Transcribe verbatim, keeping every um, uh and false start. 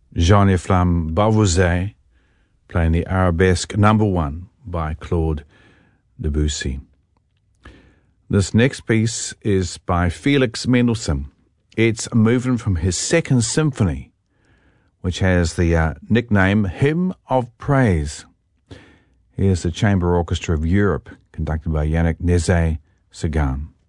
Jean-Eflamme Bavouzet playing the Arabesque Number One by Claude Debussy. This next piece is by Felix Mendelssohn. It's a movement from his Second Symphony, which has the uh, nickname Hymn of Praise. Here's the Chamber Orchestra of Europe, conducted by Yannick Nézet-Séguin.